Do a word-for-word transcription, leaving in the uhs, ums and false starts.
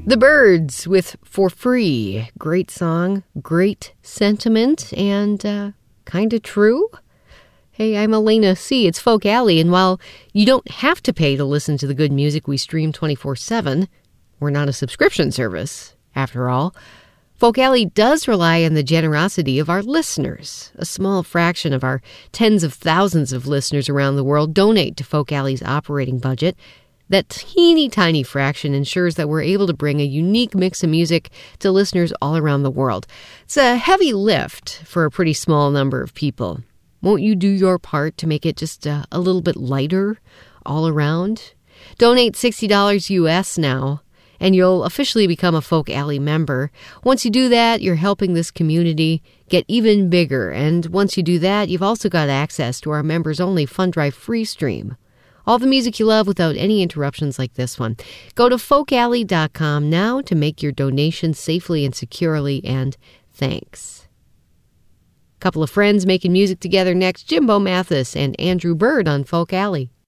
The Byrds with For Free. Great song, great sentiment, and uh, kind of true. Hey, I'm Elena C. It's Folk Alley, and while you don't have to pay to listen to the good music we stream twenty-four seven, we're not a subscription service, after all. Folk Alley does rely on the generosity of our listeners. A small fraction of our tens of thousands of listeners around the world donate to Folk Alley's operating budget. That teeny tiny fraction ensures that we're able to bring a unique mix of music to listeners all around the world. It's a heavy lift for a pretty small number of people. Won't you do your part to make it just a, a little bit lighter all around? Donate sixty dollars U S now, and you'll officially become a Folk Alley member. Once you do that, you're helping this community get even bigger. And once you do that, you've also got access to our members-only Fund Drive free stream. All the music you love without any interruptions like this one. Go to folk alley dot com now to make your donation safely and securely, and thanks. Couple of friends making music together next, Jimbo Mathis and Andrew Bird on Folk Alley.